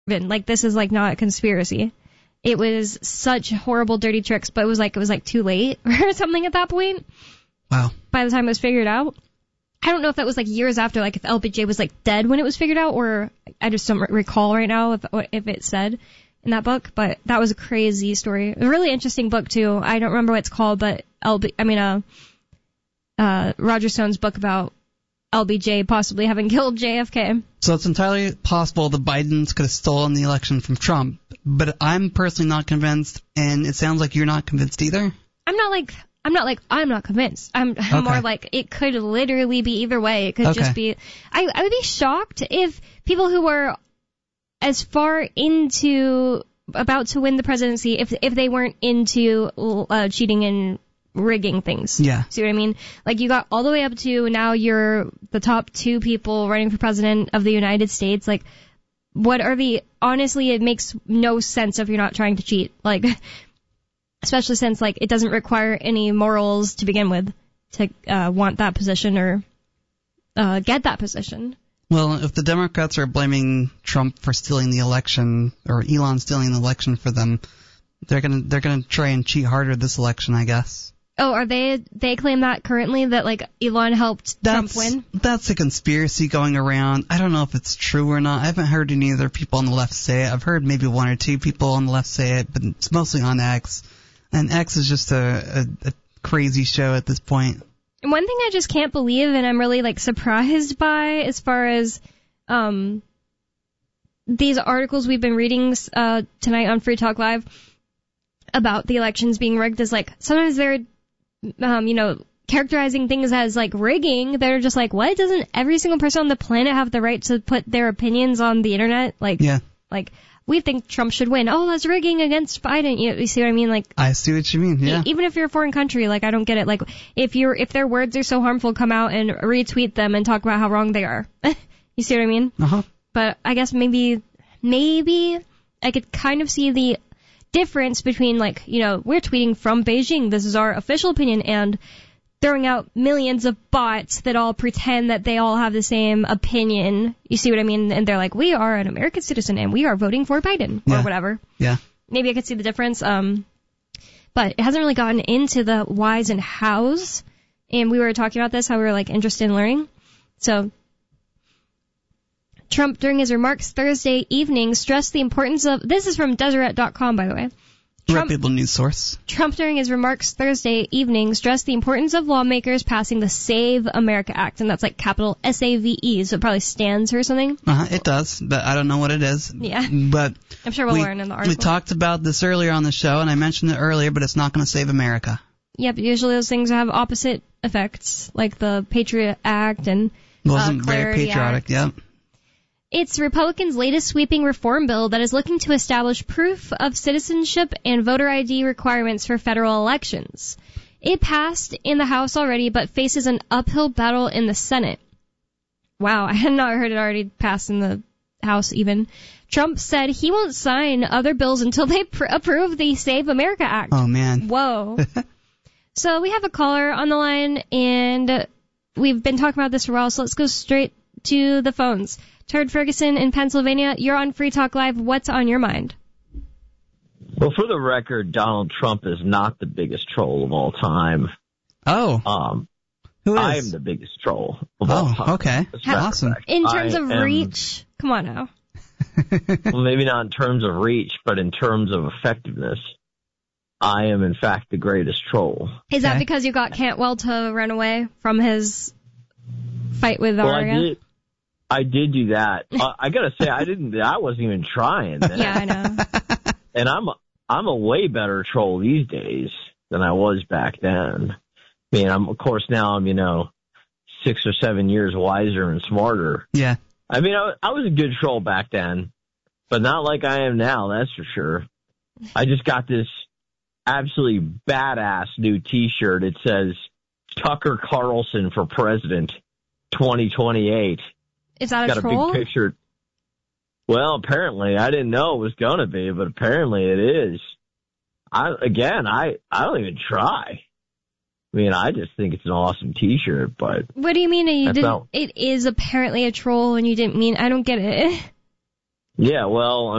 Like, this is, like, not a conspiracy. It was such horrible, dirty tricks, but it was like too late or something at that point. Wow. By the time it was figured out. I don't know if that was, like, years after, like, if LBJ was, like, dead when it was figured out, or I just don't recall right now if it said in that book, but that was a crazy story. A really interesting book, too. I don't remember what it's called, but Roger Stone's book about LBJ possibly having killed JFK. So it's entirely possible the Bidens could have stolen the election from Trump, but I'm personally not convinced, and it sounds like you're not convinced either. I'm not convinced. I'm okay. More like it could literally be either way. It could just be. I would be shocked if people who were as far into about to win the presidency, if they weren't into cheating and rigging things. Yeah. See what I mean? Like, you got all the way up to now you're the top 2 people running for president of the United States. Like, honestly, it makes no sense if you're not trying to cheat. Like, especially since, like, it doesn't require any morals to begin with to want that position or get that position. Well, if the Democrats are blaming Trump for stealing the election, or Elon stealing the election for them, they're gonna try and cheat harder this election, I guess. Oh, are they claim that currently, that, like, Elon helped Trump win? That's a conspiracy going around. I don't know if it's true or not. I haven't heard any other people on the left say it. I've heard maybe 1 or 2 people on the left say it, but it's mostly on X. And X is just a crazy show at this point. One thing I just can't believe, and I'm really, like, surprised by, as far as these articles we've been reading tonight on Free Talk Live about the elections being rigged, is, like, sometimes they're characterizing things as, like, rigging. They're just like, what? Doesn't every single person on the planet have the right to put their opinions on the internet? Like, yeah. Like, we think Trump should win. Oh, that's rigging against Biden. You see what I mean? Like, I see what you mean. Yeah. Even if you're a foreign country, like, I don't get it. Like, if their words are so harmful, come out and retweet them and talk about how wrong they are. You see what I mean? Uh-huh. But I guess maybe I could kind of see the difference between, like, we're tweeting from Beijing, this is our official opinion, and throwing out millions of bots that all pretend that they all have the same opinion. You see what I mean? And they're like, we are an American citizen and we are voting for Biden, or whatever. Yeah. Maybe I could see the difference. But it hasn't really gotten into the whys and hows. And we were talking about this, how we were, like, interested in learning. So, Trump, during his remarks Thursday evening, stressed the importance of... This is from Deseret.com, by the way. Reputable news source. Trump, during his remarks Thursday evening, stressed the importance of lawmakers passing the Save America Act, and that's, like, capital SAVE, so it probably stands for something. It does, but I don't know what it is. Yeah. But I'm sure we'll learn in the article. We talked about this earlier on the show, and I mentioned it earlier, but it's not going to save America. Yep, usually those things have opposite effects, like the Patriot Act and wasn't very Clarity patriotic, Act. Yep. It's Republicans' latest sweeping reform bill that is looking to establish proof of citizenship and voter ID requirements for federal elections. It passed in the House already, but faces an uphill battle in the Senate. Wow, I had not heard it already passed in the House even. Trump said he won't sign other bills until they approve the Save America Act. Oh, man. Whoa. So we have a caller on the line, and we've been talking about this for a while, so let's go straight to the phones. Turd Ferguson in Pennsylvania, you're on Free Talk Live. What's on your mind? Well, for the record, Donald Trump is not the biggest troll of all time. Oh. Who is? I am the biggest troll of all time. Okay. Awesome. In terms of reach? Come on now. Well, maybe not in terms of reach, but in terms of effectiveness, I am, in fact, the greatest troll. Is that because you got Cantwell to run away from his fight with Aria? I did do that. I gotta say, I wasn't even trying. Man. Yeah, I know. And I'm a way better troll these days than I was back then. I mean, of course now I'm 6 or 7 years wiser and smarter. Yeah. I mean, I was a good troll back then, but not like I am now. That's for sure. I just got this absolutely badass new T-shirt. It says Tucker Carlson for President 2028. Is that a troll? Got a big picture. Well, apparently. I didn't know it was going to be, but apparently it is. I don't even try. I mean, I just think it's an awesome T-shirt, but... What do you mean it is apparently a troll and you didn't mean... I don't get it. Yeah, well,